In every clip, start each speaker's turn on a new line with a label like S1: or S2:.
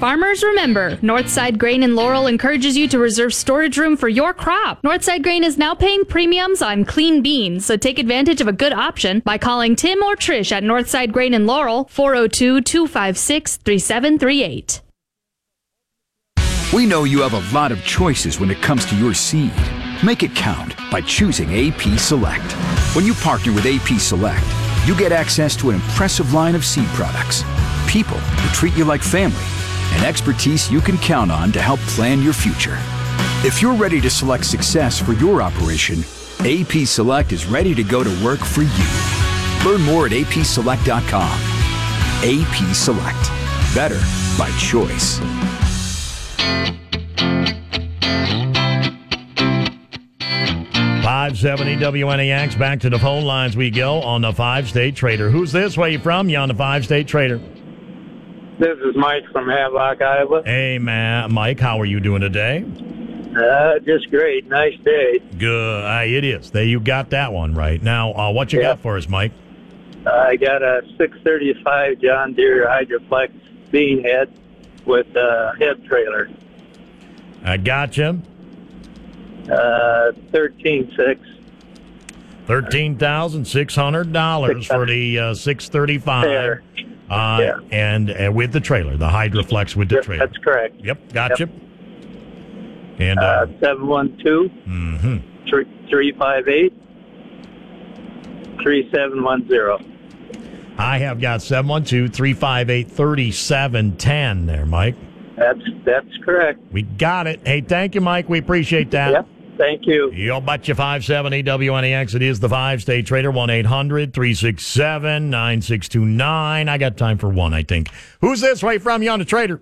S1: Farmers, remember, Northside Grain in Laurel encourages you to reserve storage room for your crop. Northside Grain is now paying premiums on clean beans, so take advantage of a good option by calling Tim or Trish at Northside Grain in Laurel, 402-256-3738.
S2: We know you have a lot of choices when it comes to your seed. Make it count by choosing AP Select. When you partner with AP Select, you get access to an impressive line of seed products, people who treat you like family, and expertise you can count on to help plan your future. If you're ready to select success for your operation, AP Select is ready to go to work for you. Learn more at apselect.com. AP Select. Better by choice.
S3: .570 WNAX. Back to the phone lines we go on the Five State Trader. Who's this? Where you from? You on the Five State Trader?
S4: This is Mike from Havelock, Iowa.
S3: Hey, man. Mike, how are you doing today?
S4: Just great. Nice day.
S3: Good. It is. There, you got that one right. Now, what you got for us, Mike?
S4: I got a 635 John Deere Hydroflex bean head with a head trailer.
S3: I got you.
S4: 13.6.
S3: $13,600 for the 635. And with the trailer, the Hydroflex with the trailer.
S4: That's correct.
S3: Yep, gotcha. And
S4: 712 358 3710.
S3: I have got 712-358-3710 there, Mike.
S4: That's correct.
S3: We got it. Hey, thank you, Mike. We appreciate that.
S4: Yep. Thank you.
S3: You'll betcha. 570 WNAX. It is the Five State Trader. 1-800-367-9629. I got time for one, I think. Who's this? Where you from? You on the Trader?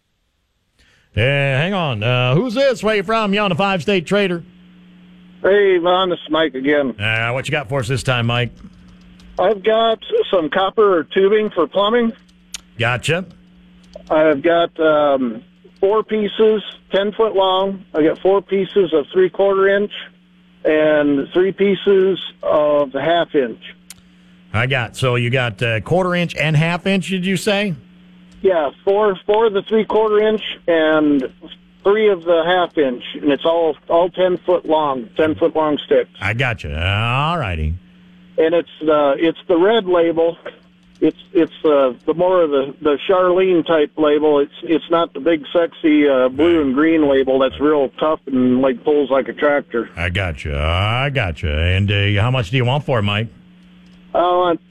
S3: Hang on. Who's this? Where you from? You on the Five State Trader?
S5: Hey, Von, this is Mike again.
S3: What you got for us this time, Mike?
S5: I've got some copper tubing for plumbing.
S3: Gotcha.
S5: I've got 4 pieces, 10 foot long. I got 4 pieces of 3/4 inch and 3 pieces of the 1/2 inch.
S3: So you got 1/4 inch and 1/2 inch, did you say?
S5: Yeah, 4 of the 3/4 inch and 3 of the 1/2 inch, and it's all 10 foot long, 10 foot long sticks.
S3: I got you. All righty.
S5: And it's the red label. It's the more of the Charlene type label. It's not the big sexy blue and green label that's real tough and like pulls like a tractor.
S3: I got you. And how much do you want for it, Mike?
S5: I want